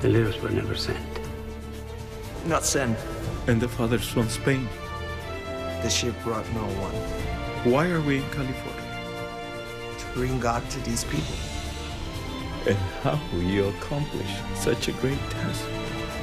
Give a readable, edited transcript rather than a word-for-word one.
The letters were never sent. Not sent. And the father's from Spain. The ship brought no one. Why are we in California? To bring God to these people. And how will you accomplish such a great task?